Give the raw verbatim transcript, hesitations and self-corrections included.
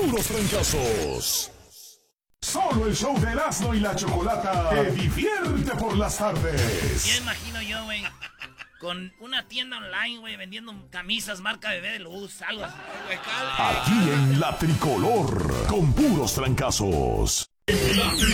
puros trancazos. Solo el show de Erasmo y la Chocolata te divierte por las tardes. Ya imagino yo, güey, con una tienda online, güey, vendiendo camisas marca Bebé de Luz, algo así. Aquí en La Tricolor, con puros trancazos. La